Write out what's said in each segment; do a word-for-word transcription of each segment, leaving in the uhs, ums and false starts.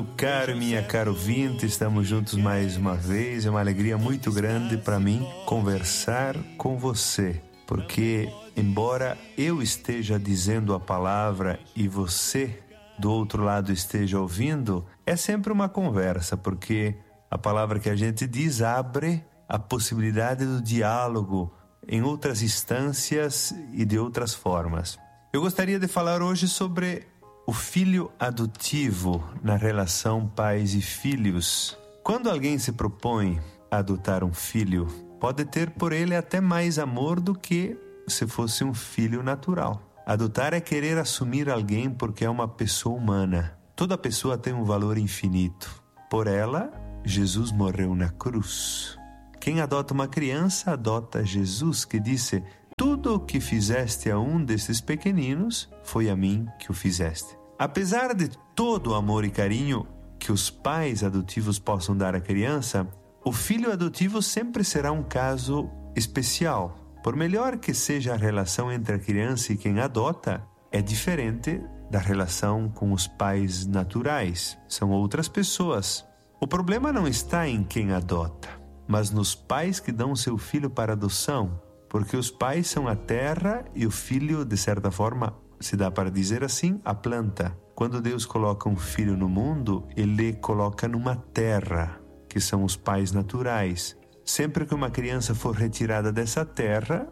Caro, minha cara ouvinte, estamos juntos mais uma vez. É uma alegria muito grande para mim conversar com você, porque embora eu esteja dizendo a palavra e você do outro lado esteja ouvindo, é sempre uma conversa, porque a palavra que a gente diz abre a possibilidade do diálogo em outras instâncias e de outras formas. Eu gostaria de falar hoje sobre o filho adotivo na relação pais e filhos. Quando alguém se propõe a adotar um filho, pode ter por ele até mais amor do que se fosse um filho natural. Adotar é querer assumir alguém porque é uma pessoa humana. Toda pessoa tem um valor infinito. Por ela, Jesus morreu na cruz. Quem adota uma criança, adota Jesus, que disse: tudo o que fizeste a um desses pequeninos, foi a mim que o fizeste. Apesar de todo o amor e carinho que os pais adotivos possam dar à criança, o filho adotivo sempre será um caso especial. Por melhor que seja a relação entre a criança e quem adota, é diferente da relação com os pais naturais. São outras pessoas. O problema não está em quem adota, mas nos pais que dão seu filho para adoção, porque os pais são a terra e o filho, de certa forma, se dá para dizer assim, a planta. Quando Deus coloca um filho no mundo, Ele coloca numa terra, que são os pais naturais. Sempre que uma criança for retirada dessa terra,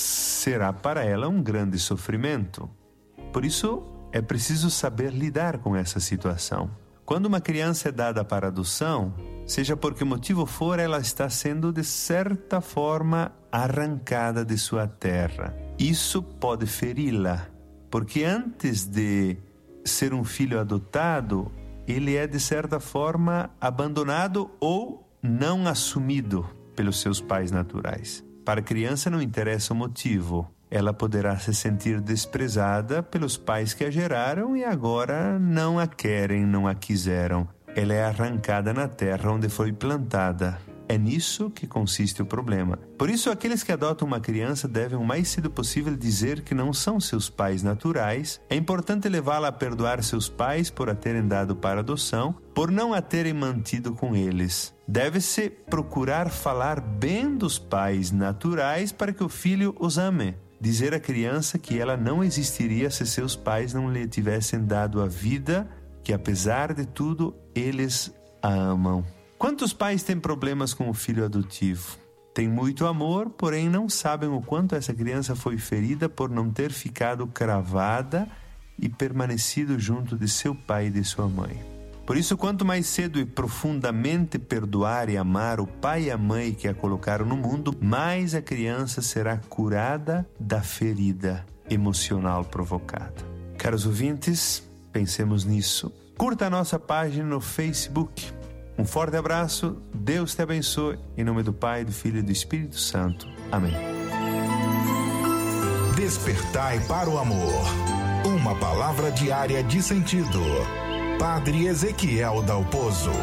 será para ela um grande sofrimento. Por isso, é preciso saber lidar com essa situação. Quando uma criança é dada para adoção, seja por que motivo for, ela está sendo, de certa forma, arrancada de sua terra. Isso pode feri-la, porque antes de ser um filho adotado, ele é, de certa forma, abandonado ou não assumido pelos seus pais naturais. Para a criança não interessa o motivo. Ela poderá se sentir desprezada pelos pais que a geraram e agora não a querem, não a quiseram. Ela é arrancada na terra onde foi plantada. É nisso que consiste o problema. Por isso, aqueles que adotam uma criança devem o mais cedo possível dizer que não são seus pais naturais. É importante levá-la a perdoar seus pais por a terem dado para adoção, por não a terem mantido com eles. Deve-se procurar falar bem dos pais naturais para que o filho os ame. Dizer à criança que ela não existiria se seus pais não lhe tivessem dado a vida, que apesar de tudo, eles a amam. Quantos pais têm problemas com o filho adotivo? Tem muito amor, porém não sabem o quanto essa criança foi ferida por não ter ficado cravada e permanecido junto de seu pai e de sua mãe. Por isso, quanto mais cedo e profundamente perdoar e amar o pai e a mãe que a colocaram no mundo, mais a criança será curada da ferida emocional provocada. Caros ouvintes, pensemos nisso. Curta a nossa página no Facebook. Um forte abraço, Deus te abençoe, em nome do Pai, do Filho e do Espírito Santo. Amém. Despertai para o amor. Uma palavra diária de sentido. Padre Ezequiel Dalpozo.